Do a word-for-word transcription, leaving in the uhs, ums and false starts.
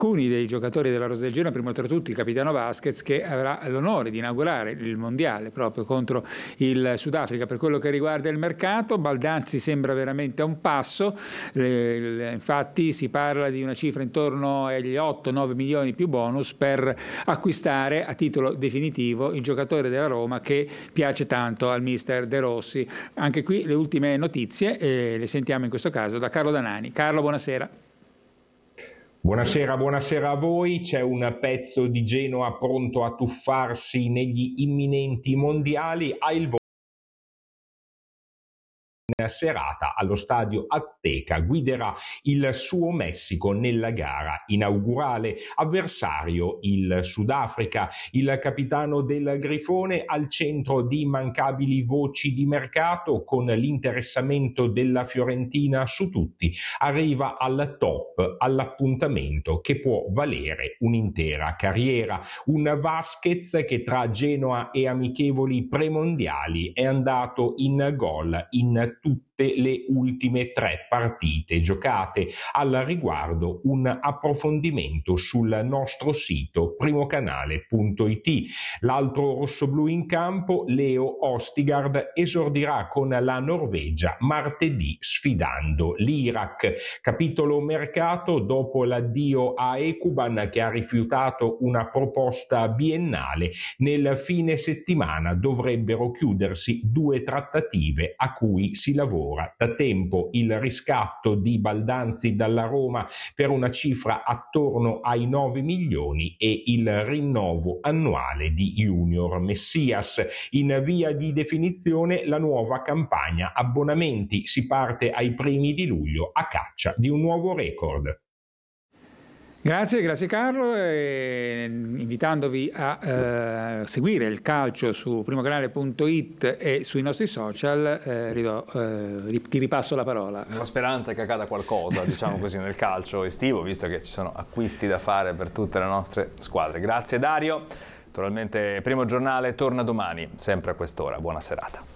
alcuni dei giocatori della Rosa del Genoa, primo tra tutti il capitano Vasquez, che avrà l'onore di inaugurare il mondiale proprio contro il Sudafrica. Per quello che riguarda il mercato, Baldanzi sembra veramente a un passo, eh, infatti si parla di una cifra intorno agli otto nove milioni più bonus per acquistare a titolo definitivo il giocatore della Roma che piace tanto al mister De Rossi. Anche qui le ultime notizie eh, le sentiamo in questo caso da Carlo Danani. Carlo, buonasera. Buonasera, buonasera a voi. C'è un pezzo di Genoa pronto a tuffarsi negli imminenti mondiali. Ha il serata allo stadio Azteca, guiderà il suo Messico nella gara inaugurale, avversario il Sudafrica. Il capitano del Grifone al centro di immancabili voci di mercato, con l'interessamento della Fiorentina su tutti, arriva al top, all'appuntamento che può valere un'intera carriera. Un Vasquez che tra Genoa e amichevoli premondiali è andato in gol in tutte le ultime tre partite giocate. Al riguardo un approfondimento sul nostro sito primocanale punto it. L'altro rossoblù in campo, Leo Ostigard, esordirà con la Norvegia martedì sfidando l'Iraq. Capitolo mercato: dopo l'addio a Ekuban, che ha rifiutato una proposta biennale, nel fine settimana dovrebbero chiudersi due trattative a cui si lavora da tempo. Il riscatto di Baldanzi dalla Roma per una cifra attorno ai nove milioni e il rinnovo annuale di Junior Messias. In via di definizione la nuova campagna abbonamenti, si parte ai primi di luglio a caccia di un nuovo record. Grazie, grazie Carlo, e invitandovi a eh, seguire il calcio su primocanale punto it e sui nostri social, eh, ridò, eh, ti ripasso la parola. La speranza è che accada qualcosa, diciamo così, nel calcio estivo, visto che ci sono acquisti da fare per tutte le nostre squadre. Grazie Dario, naturalmente Primo Giornale torna domani, sempre a quest'ora. Buona serata.